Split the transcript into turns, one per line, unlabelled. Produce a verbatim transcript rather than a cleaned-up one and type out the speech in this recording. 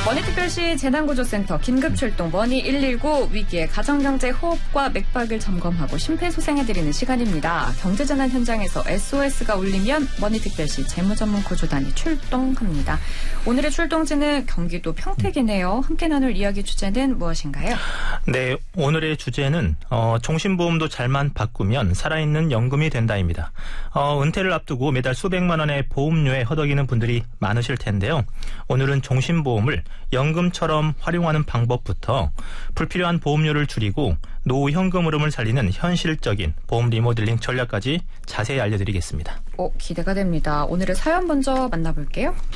머니특별시 재난구조센터 긴급출동 머니 일일구 위기의 가정경제 호흡과 맥박을 점검하고 심폐소생해드리는 시간입니다. 경제재난 현장에서 에스오에스가 울리면 머니특별시 재무전문구조단이 출동합니다. 오늘의 출동지는 경기도 평택이네요. 함께 나눌 이야기 주제는 무엇인가요?
네, 오늘의 주제는 어, 종신보험도 잘만 바꾸면 살아있는 연금이 된다입니다. 어, 은퇴를 앞두고 매달 수백만 원의 보험료에 허덕이는 분들이 많으실 텐데요. 오늘은 종신보험을 연금처럼 활용하는 방법부터 불필요한 보험료를 줄이고 노후 현금 흐름을 살리는 현실적인 보험 리모델링 전략까지 자세히 알려드리겠습니다.
오, 기대가 됩니다. 오늘의 사연 먼저 만나볼게요.